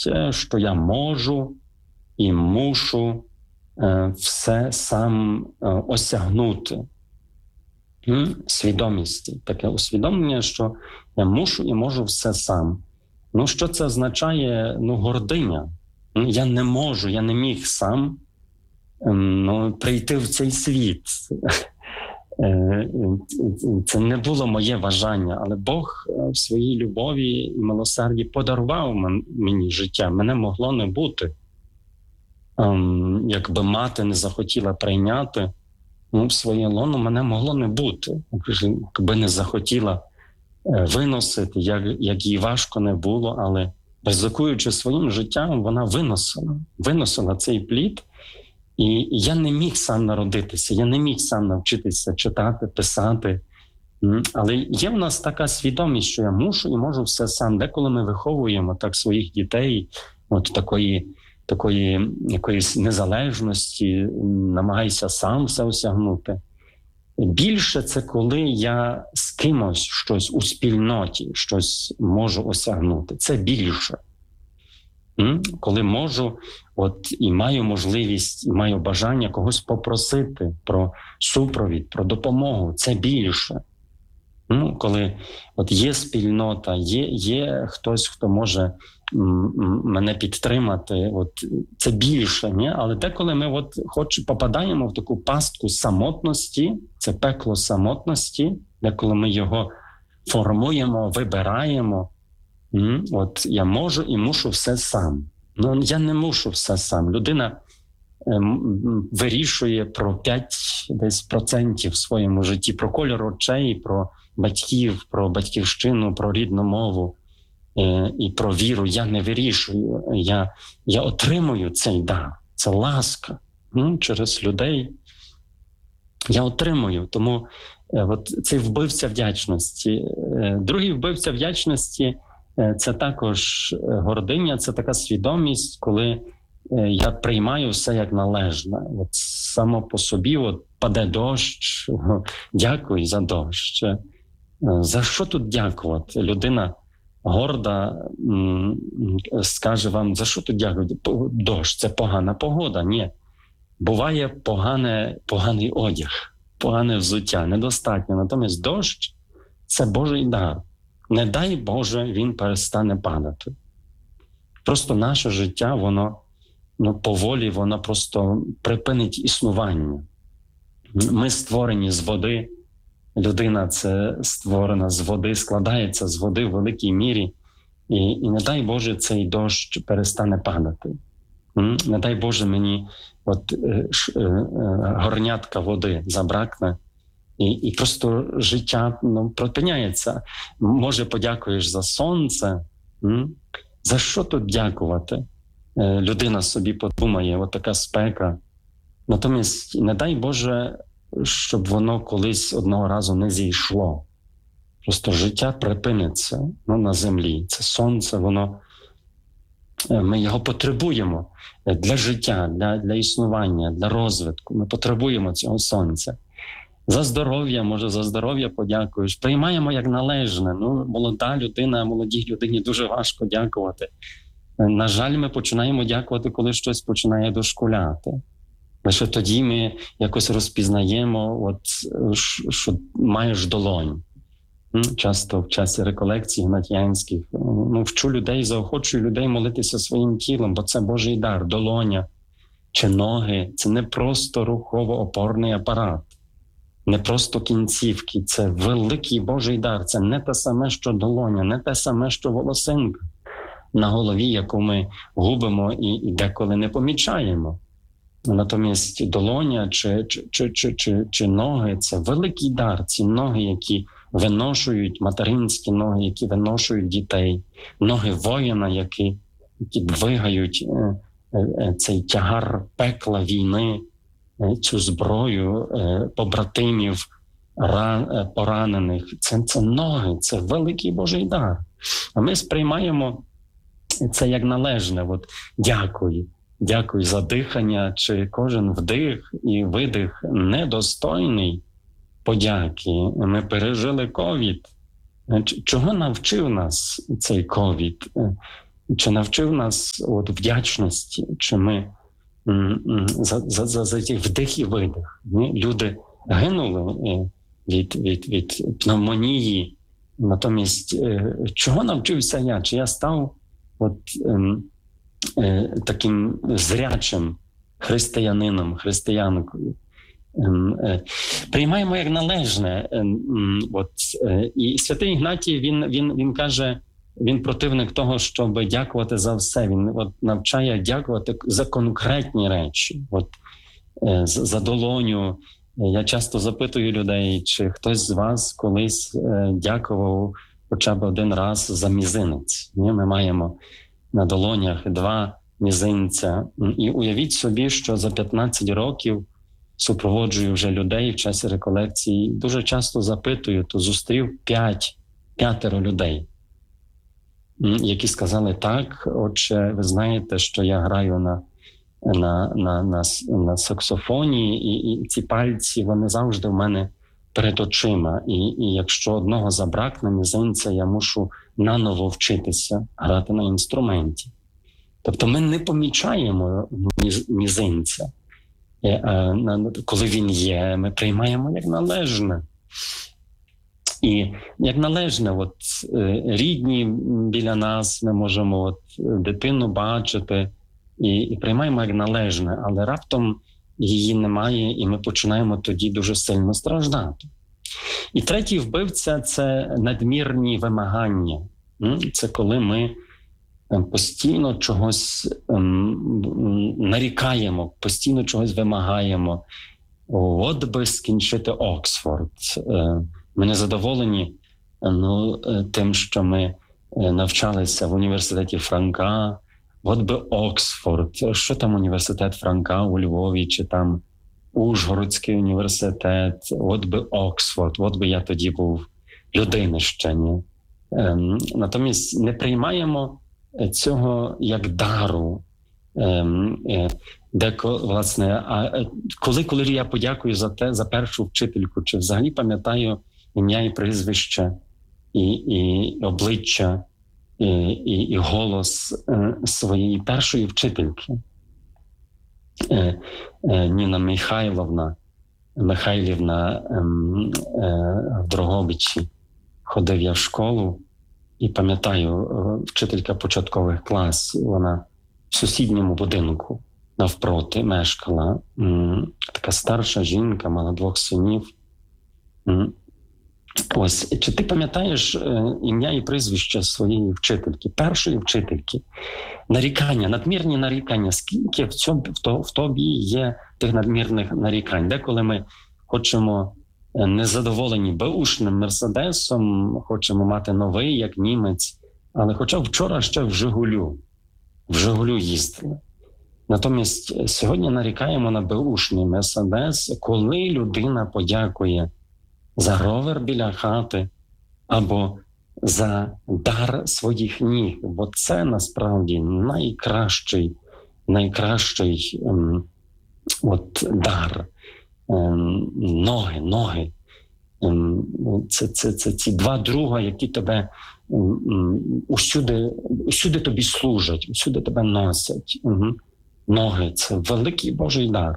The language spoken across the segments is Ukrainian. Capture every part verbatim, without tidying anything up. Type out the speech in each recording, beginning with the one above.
що я можу і мушу все сам осягнути. Свідомість, таке усвідомлення, що я мушу і можу все сам. Ну, що це означає? Ну, гординя. Я не можу, я не міг сам ну, прийти в цей світ. Це не було моє бажання, але Бог в своїй любові і милосерді подарував мені життя. Мене могло не бути. Якби мати не захотіла прийняти, ну, в своє лоно мене могло не бути. Якби не захотіла виносити, як, як їй важко не було, але ризикуючи своїм життям, вона виносила, виносила цей плід. І я не міг сам народитися, я не міг сам навчитися читати, писати. Але є в нас така свідомість, що я мушу і можу все сам. Деколи ми виховуємо так своїх дітей, от такої, такої якоїсь незалежності, намагайся сам все осягнути. Більше це коли я з кимось щось у спільноті, щось можу осягнути. Це більше. Коли можу, от і маю можливість, і маю бажання когось попросити про супровід, про допомогу, це більше. Ну, коли от є спільнота, є, є хтось, хто може м- мене підтримати, от це більше, ні? Але деколи ми от хоч попадаємо в таку пастку самотності, це пекло самотності, деколи ми його формуємо, вибираємо. От я можу і мушу все сам. Ну, я не мушу все сам. Людина ем, вирішує про п'ять десь процентів в своєму житті, про кольор очей, про батьків, про батьківщину, про рідну мову е, і про віру. Я не вирішую. Я, я отримую цей дар. Це ласка м, через людей. Я отримую. Тому е, от цей вбивця вдячності. Е, другий вбивця вдячності – це також гординя, це така свідомість, коли я приймаю все як належне. От само по собі от паде дощ, дякую за дощ. За що тут дякувати? Людина горда скаже вам, за що тут дякувати? Дощ – це погана погода. Ні. Буває погане, поганий одяг, погане взуття, недостатньо. Натомість дощ – це Божий дар. Не дай Боже, він перестане падати. Просто наше життя, воно ну, поволі, воно просто припинить існування. Ми створені з води, людина це створена з води, складається з води в великій мірі. І, і не дай Боже, цей дощ перестане падати. Не дай Боже, мені от, е, ш, е, горнятка води забракне. І, і просто життя ну, припиняється. Може, подякуєш за сонце? М? За що тут дякувати? Е, людина собі подумає, от така спека. Натомість, не дай Боже, щоб воно колись одного разу не зійшло. Просто життя припиниться ну, на землі. Це сонце, воно, ми його потребуємо для життя, для, для існування, для розвитку. Ми потребуємо цього сонця. За здоров'я, може, за здоров'я подякуєш. Приймаємо як належне. Ну, молода людина, молодій людині дуже важко дякувати. На жаль, ми починаємо дякувати, коли щось починає дошкуляти. Лише тоді ми якось розпізнаємо, от, що маєш долонь. Часто в часі реколекцій гнатіянських ну, вчу людей, заохочую людей молитися своїм тілом, бо це Божий дар, долоня чи ноги. Це не просто рухово-опорний апарат. Не просто кінцівки, це великий Божий дар, це не те саме, що долоня, не те саме, що волосинка на голові, яку ми губимо і, і деколи не помічаємо. Натомість долоня чи, чи, чи, чи, чи, чи ноги – це великий дар, ці ноги, які виношують, материнські ноги, які виношують дітей, ноги воїна, які, які двигають е, е, цей тягар пекла війни, цю зброю побратимів поранених. Це, це ноги, це великий Божий дар. А ми сприймаємо це як належне. От, дякую. Дякую за дихання, чи кожен вдих і видих недостойний подяки. Ми пережили ковід. Чого навчив нас цей ковід? чи навчив нас от вдячності, чи ми за, за, за, за ті вдих і видих. Ні? Люди гинули від, від, від пневмонії, натомість чого навчився я? Чи я став от, ем, е, таким зрячим християнином, християнкою? Ем, е, приймаємо як належне. Ем, от, е, і святий Ігнатій, він, він, він каже, він противник того, щоб дякувати за все. Він от, навчає дякувати за конкретні речі. От, е, за, за долоню. Я часто запитую людей, чи хтось з вас колись е, дякував хоча б один раз за мізинець. Ні? Ми маємо на долонях два мізинця. І уявіть собі, що за п'ятнадцять років супроводжую вже людей в часі реколекції. Дуже часто запитую, то зустрів п'ять, п'ятеро людей, які сказали, так, отже, ви знаєте, що я граю на, на, на, на, на саксофоні, і, і ці пальці, вони завжди в мене перед очима. І, і якщо одного забракне мізинця, я мушу наново вчитися грати на інструменті. Тобто ми не помічаємо міз, мізинця. Коли він є, ми приймаємо як належне. І як належне, от, рідні біля нас, ми можемо от, дитину бачити і, і приймаємо як належне, але раптом її немає, і ми починаємо тоді дуже сильно страждати. І третій вбивця – це надмірні вимагання. Це коли ми постійно чогось ем, нарікаємо, постійно чогось вимагаємо. От би скінчити Оксфорд. Е, ми не задоволені ну, тим, що ми навчалися в університеті Франка. От би Оксфорд. Що там університет Франка у Львові, чи там Ужгородський університет. От би Оксфорд. От би я тоді був людини ще. Ні? Е, натомість не приймаємо цього як дару. Де, власне, а коли, коли я подякую за те, за першу вчительку, чи взагалі пам'ятаю ім'я і прізвище, і, і обличчя, і, і, і голос своєї першої вчительки. Ніна Михайловна, Михайлівна в Дрогобичі. Ходив я в школу, і пам'ятаю, вчителька початкових класів, вона в сусідньому будинку навпроти мешкала. Така старша жінка, мала двох синів. Ось, чи ти пам'ятаєш ім'я і прізвище своєї вчительки, першої вчительки? Нарікання, надмірні нарікання. Скільки в, цьому, в тобі є тих надмірних нарікань? Деколи ми хочемо незадоволені беушним Мерседесом, хочемо мати новий, як німець, але хоча вчора ще в Жигулю, в Жигулю їздили. Натомість сьогодні нарікаємо на беушний Мерседес, коли людина подякує за ровер біля хати або за дар своїх ніг, бо це насправді найкращий, найкращий ем, от, дар. Ноги, ноги. Це, це, це ці два друга, які тебе усюди, усюди тобі служать, усюди тебе носять. Ноги – це великий Божий дар.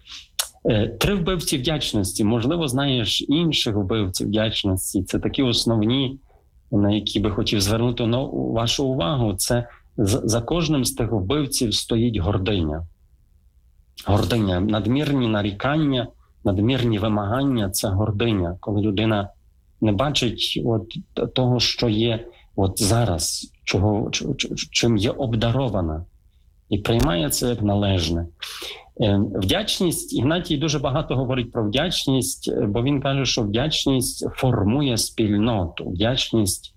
Три вбивці вдячності. Можливо, знаєш інших вбивців вдячності. Це такі основні, на які би хотів звернути вашу увагу. Це за кожним з тих вбивців стоїть гординя. Гординя, надмірні нарікання, надмірні вимагання – це гординя. Коли людина не бачить от того, що є от зараз, чого, чим є обдарована, і приймає це як належне. Вдячність, Ігнатій дуже багато говорить про вдячність, бо він каже, що вдячність формує спільноту, вдячність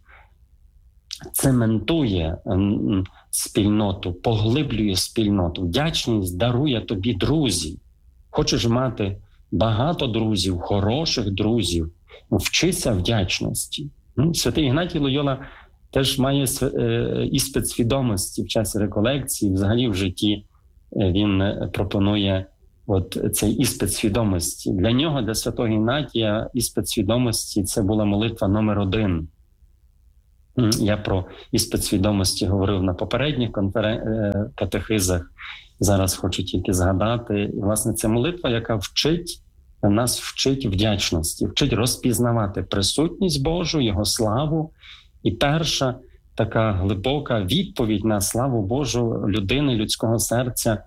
цементує спільноту, поглиблює спільноту. Вдячність дарує тобі друзів. Хочеш мати багато друзів, хороших друзів, вчися вдячності. Святий Ігнатій Лойола теж має іспит свідомості в часі реколекції, взагалі в житті він пропонує от цей іспит свідомості. Для нього, для святого Ігнатія, іспит свідомості – це була молитва номер один. Я про іспит свідомості говорив на попередніх конферен... катехизах. Зараз хочу тільки згадати. І, власне, це молитва, яка вчить, нас вчить вдячності, вчить розпізнавати присутність Божу, Його славу. І перша така глибока відповідь на славу Божу людини, людського серця,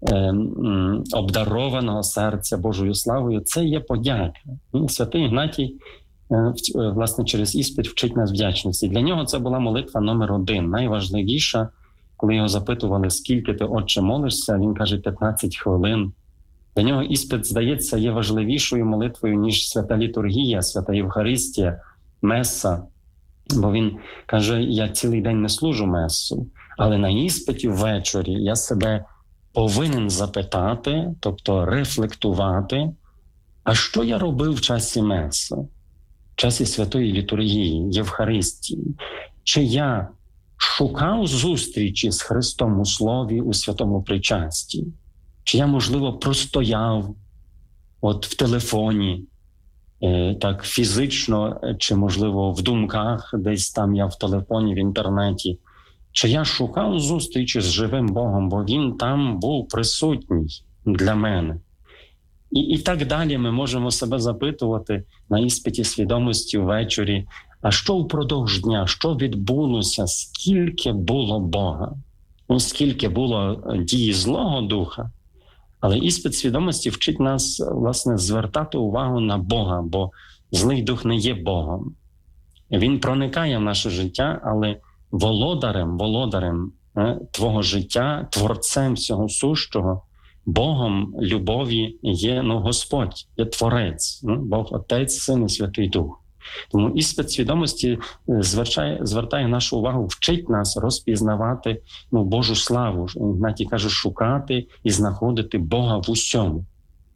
обдарованого серця Божою славою, це є подяка. І Святий Ігнатій, власне, через іспит вчить нас вдячності. Для нього це була молитва номер один, найважливіша. Коли його запитували, скільки ти, Отче, молишся, він каже, п'ятнадцять хвилин. Для нього іспит, здається, є важливішою молитвою, ніж свята літургія, свята Євхаристія, меса. Бо він каже, я цілий день не служу месу, але на іспиті ввечері я себе повинен запитати, тобто рефлектувати, а що я робив в часі меси, в часі святої літургії, Євхаристії? Чи я шукав зустрічі з Христом у Слові, у святому причасті? Чи я, можливо, простояв от в телефоні, е, так фізично, чи, можливо, в думках, десь там я в телефоні, в інтернеті? Чи я шукав зустрічі з живим Богом, бо Він там був присутній для мене? І, і так далі ми можемо себе запитувати на іспиті свідомості ввечері, а що впродовж дня, що відбулося, скільки було Бога, ну, скільки було дії злого духа. Але іспит свідомості вчить нас, власне, звертати увагу на Бога, бо злий дух не є Богом. Він проникає в наше життя, але володарем, володарем е, твого життя, творцем всього сущого, Богом любові є, ну, Господь, є Творець, ну, Бог Отець, Син і Святий Дух. Тому іспит свідомості звертає, звертає нашу увагу, вчить нас розпізнавати, ну, Божу славу. Ігнатій каже, шукати і знаходити Бога в усьому.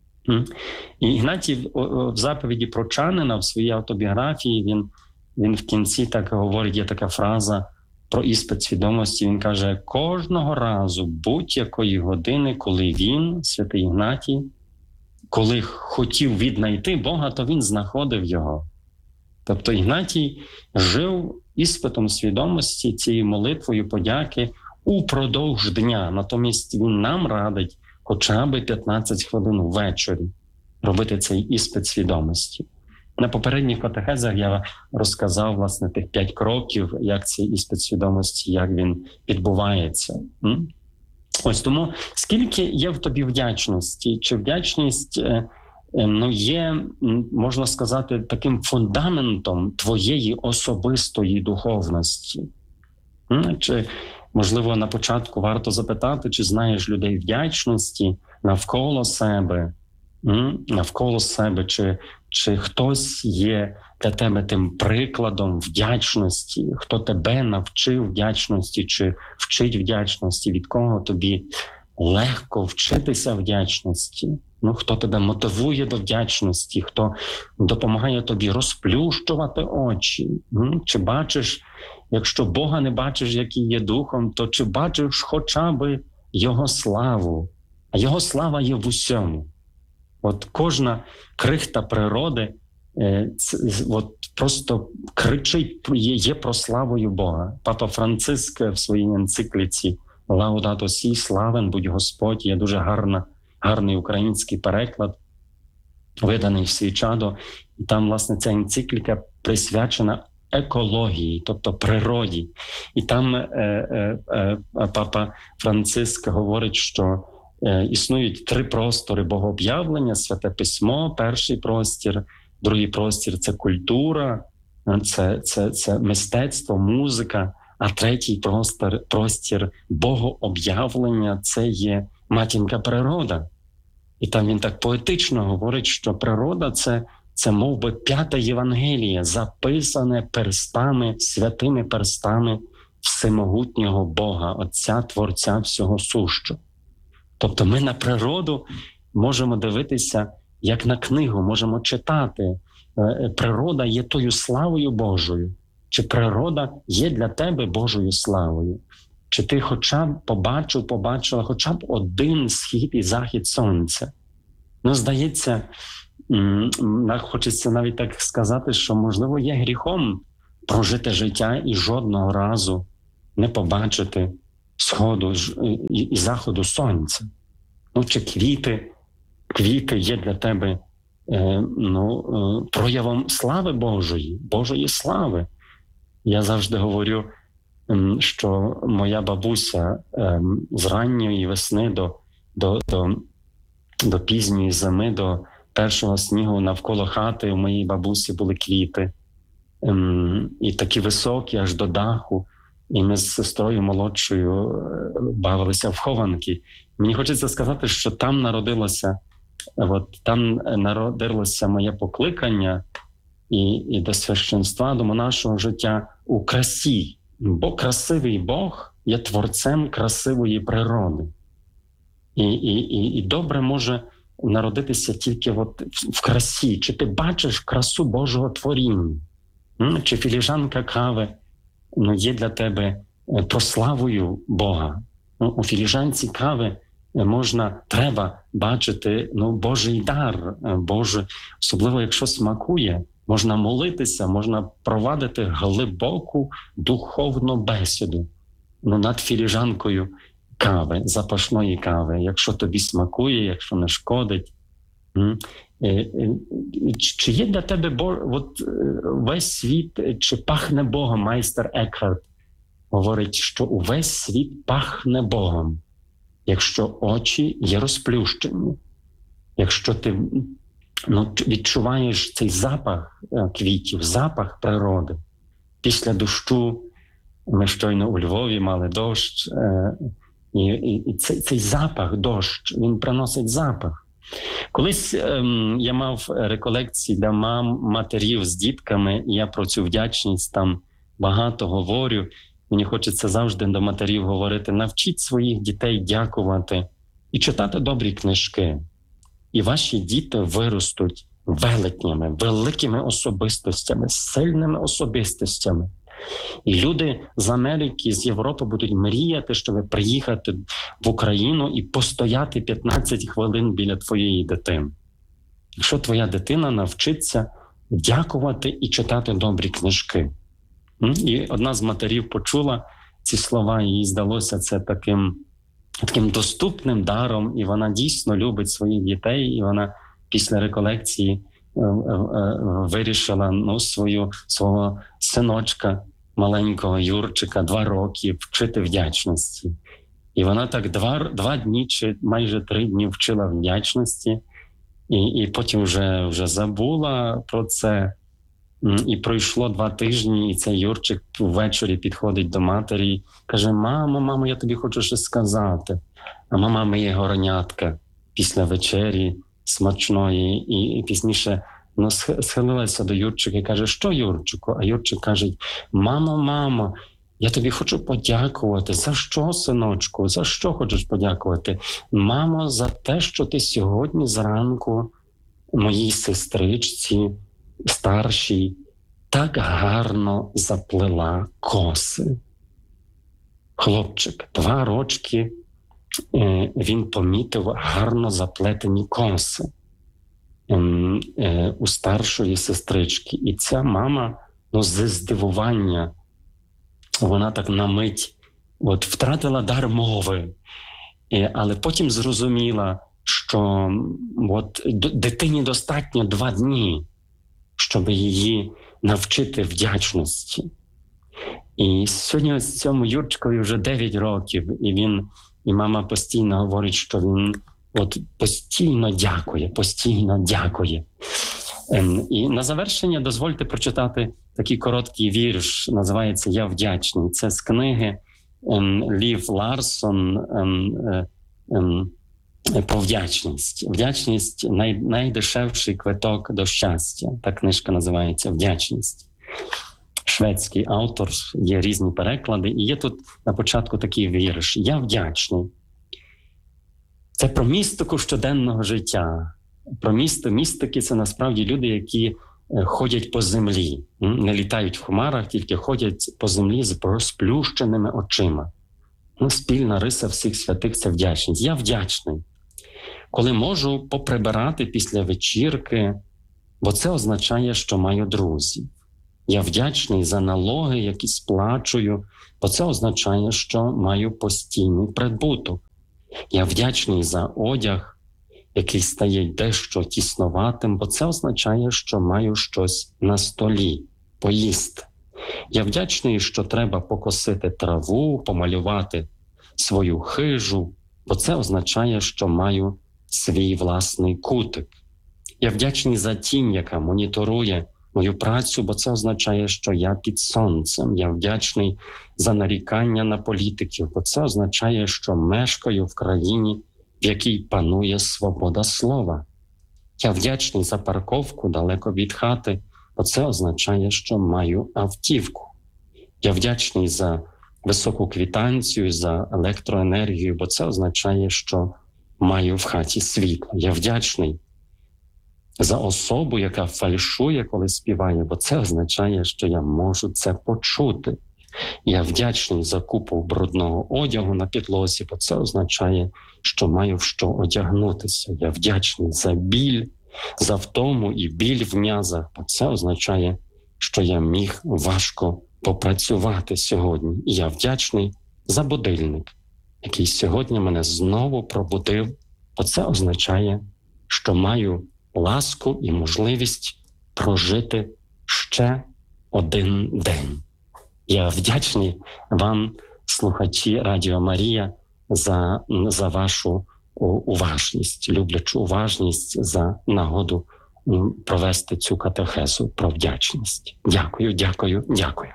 І Ігнатій в заповіді про Чанина, в своїй автобіографії, він, він в кінці так говорить, є така фраза про іспит свідомості, він каже, кожного разу, будь-якої години, коли він, святий Ігнатій, коли хотів віднайти Бога, то він знаходив його. Тобто Ігнатій жив іспитом свідомості, цією молитвою подяки упродовж дня. Натомість він нам радить хоча б п'ятнадцять хвилин ввечері робити цей іспит свідомості. На попередніх катехезах я розказав, власне, тих п'ять кроків, як цей іспит свідомості, як він відбувається. Ось тому, скільки є в тобі вдячності, чи вдячність ну, є, можна сказати, таким фундаментом твоєї особистої духовності. Чи, можливо, на початку варто запитати, чи знаєш людей вдячності навколо себе, навколо себе, чи, чи хтось є для тебе тим прикладом вдячності, хто тебе навчив вдячності, чи вчить вдячності, від кого тобі легко вчитися вдячності. Ну, хто тебе мотивує до вдячності, хто допомагає тобі розплющувати очі. Чи бачиш, якщо Бога не бачиш, який є духом, то чи бачиш хоча б Його славу? А Його слава є в усьому. От кожна крихта природи е, це, от просто кричить, є, є прославою Бога. Папа Франциск в своїй енцикліці «Лаудато сі», «Славен будь Господь», є дуже гарна гарний український переклад, виданий в свій чадо. І там, власне, ця енцикліка присвячена екології, тобто природі. І там е, е, е, папа Франциск говорить, що е, існують три простори богооб'явлення: Святе Письмо, перший простір, другий простір – це культура, це, це, це мистецтво, музика, а третій простір, простір богооб'явлення – це є матінка природа. І там він так поетично говорить, що природа – це, це мов би п'яте Євангеліє, записане перстами, святими перстами всемогутнього Бога, Отця, Творця всього сущого. Тобто ми на природу можемо дивитися як на книгу, можемо читати. Природа є тою славою Божою. Чи природа є для тебе Божою славою? Чи ти хоча б побачив, побачила хоча б один схід і захід сонця? Ну, здається, хочеться навіть так сказати, що, можливо, є гріхом прожити життя і жодного разу не побачити сходу і заходу сонця. Ну, чи квіти, квіти є для тебе е, ну, е, проявом слави Божої, Божої слави. Я завжди говорю, е, що моя бабуся е, з ранньої весни до, до, до, до пізньої зими, до першого снігу навколо хати у моїй бабусі були квіти. Е, і такі високі, аж до даху. І ми з сестрою молодшою бавилися в хованки. Мені хочеться сказати, що там народилося, от там народилося моє покликання і, і до священства, до монашого життя у красі. Бо красивий Бог є творцем красивої природи. І, і, і, і добре може народитися тільки от в красі. Чи ти бачиш красу Божого творіння? Чи філіжанка кави ну, є для тебе прославою Бога? Ну, у філіжанці кави можна, треба бачити ну, Божий дар, Боже, особливо якщо смакує, можна молитися, можна провадити глибоку духовну бесіду ну, над філіжанкою кави, запашної кави, якщо тобі смакує, якщо не шкодить. Чи є для тебе от, весь світ, чи пахне Богом? Майстер Екхарт говорить, що увесь світ пахне Богом, якщо очі є розплющені, якщо ти ну, відчуваєш цей запах квітів, запах природи. Після дощу, ми щойно у Львові мали дощ, і, і, і цей, цей запах, дощ, він приносить запах. Колись ем, я мав реколекції для мам, матерів з дітками, і я про цю вдячність там багато говорю. Мені хочеться завжди до матерів говорити: навчіть своїх дітей дякувати і читати добрі книжки. І ваші діти виростуть велетнями, великими особистостями, сильними особистостями. І люди з Америки, з Європи будуть мріяти, щоб приїхати в Україну і постояти п'ятнадцять хвилин біля твоєї дитини. Якщо твоя дитина навчиться дякувати і читати добрі книжки. І одна з матерів почула ці слова, і їй здалося це таким, таким доступним даром, і вона дійсно любить своїх дітей, і вона після реколекції вирішила ну, свою, свого синочка, маленького Юрчика, два роки, вчити вдячності. І вона так два, два дні чи майже три дні вчила вдячності, і, і потім вже, вже забула про це. І пройшло два тижні, і цей Юрчик ввечері підходить до матері і каже: мамо, мамо, я тобі хочу щось сказати. А мама миє горонятка після вечері смачної, і, і пізніше ну, схилилася до Юрчика і каже: що, Юрчику? А Юрчик каже: мамо, мамо, я тобі хочу подякувати. За що, синочку? За що хочеш подякувати? Мамо, за те, що ти сьогодні зранку моїй сестричці старшій так гарно заплела коси. Хлопчик, два рочки, він помітив гарно заплетені коси у старшої сестрички. І ця мама, ну, з здивування, вона так на мить от, втратила дар мови, але потім зрозуміла, що от, дитині достатньо два дні, щоб її навчити вдячності. І сьогодні цьому Юрчикові вже дев'ять років, і він, і мама постійно говорить, що він от постійно дякує, постійно дякує. І на завершення дозвольте прочитати такий короткий вірш, називається «Я вдячний». Це з книги Лів Ларсон про вдячність. Вдячність най, найдешевший квиток до щастя. Та книжка називається «Вдячність». Шведський автор, є різні переклади. І є тут на початку такий вірш: «Я вдячний». Це про містику щоденного життя. Про місто. Містики – це насправді люди, які ходять по землі. Не літають в хмарах, тільки ходять по землі з розплющеними очима. Ну, спільна риса всіх святих – це вдячність. Я вдячний, коли можу поприбирати після вечірки, бо це означає, що маю друзів. Я вдячний за налоги, які сплачую, бо це означає, що маю постійний прибуток. Я вдячний за одяг, який стає дещо тіснуватим, бо це означає, що маю щось на столі, поїсти. Я вдячний, що треба покосити траву, помалювати свою хижу, бо це означає, що маю свій власний кутик. Я вдячний за тінь, яка моніторує мою працю, бо це означає, що я під сонцем. Я вдячний за нарікання на політиків, бо це означає, що мешкаю в країні, в якій панує свобода слова. Я вдячний за парковку далеко від хати, бо це означає, що маю автівку. Я вдячний за високу квитанцію, за електроенергію, бо це означає, що маю в хаті світло. Я вдячний за особу, яка фальшує, коли співає, бо це означає, що я можу це почути. Я вдячний за купу брудного одягу на підлозі, бо це означає, що маю в що одягнутися. Я вдячний за біль, за втому і біль в м'язах, бо це означає, що я міг важко попрацювати сьогодні. І я вдячний за будильник, який сьогодні мене знову пробудив, бо це означає, що маю ласку і можливість прожити ще один день. Я вдячний вам, слухачі Радіо Марія, за, за вашу уважність, люблячу уважність, за нагоду провести цю катехезу про вдячність. Дякую, дякую, дякую.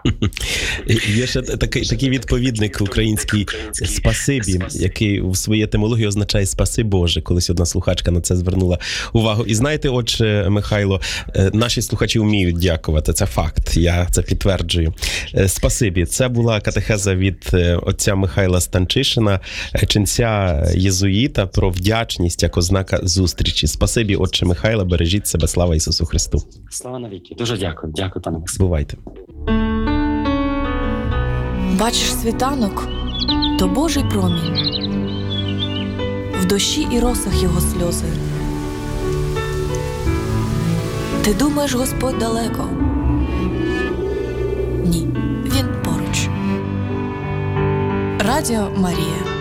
Є ще такий, такий відповідник український «спасибі», який в своїй етимології означає «спаси Боже». Колись одна слухачка на це звернула увагу. І знаєте, отче Михайло, наші слухачі вміють дякувати, це факт, я це підтверджую. Спасибі. Це була катехеза від отця Михайла Станчишина, ченця єзуїта, про вдячність як ознака зустрічі. Спасибі, отче Михайло, бережіть себе. Слава Ісусу Христу. Слава навіки. Дуже дякую. Дякую, пане Максим. Бувайте. Бачиш світанок, то Божий промінь. В дощі і росах його сльози. Ти думаєш, Господь далеко? Ні, він поруч. Радіо Марія.